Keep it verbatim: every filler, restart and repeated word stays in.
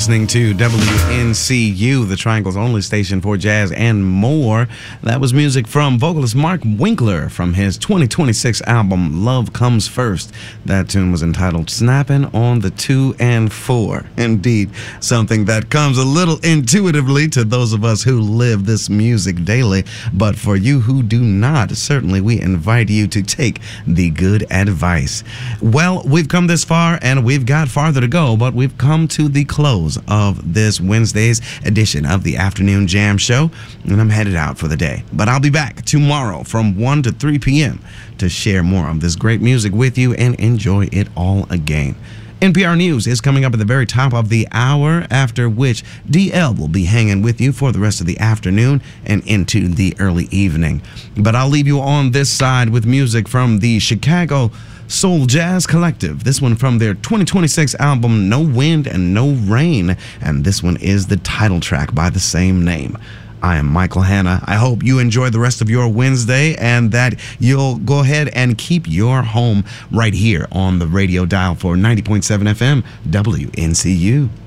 listening to W N C U, the Triangle's only station for jazz and more. That was music from vocalist Mark Winkler from his twenty twenty-six album, Love Comes First. That tune was entitled Snappin' on the Two and Four. Indeed, something that comes a little intuitively to those of us who live this music daily. But for you who do not, certainly we invite you to take the good advice. Well, we've come this far and we've got farther to go, but we've come to the close of this Wednesday's edition of the Afternoon Jam Show, and I'm headed out for the day. But I'll be back tomorrow from one to three p.m. to share more of this great music with you and enjoy it all again. N P R News is coming up at the very top of the hour, after which D L will be hanging with you for the rest of the afternoon and into the early evening. But I'll leave you on this side with music from the Chicago Soul Jazz Collective. This one from their twenty twenty-six album, No Wind and No Rain. And this one is the title track by the same name. I am Michael Hanna. I hope you enjoy the rest of your Wednesday and that you'll go ahead and keep your home right here on the radio dial for ninety point seven F M W N C U.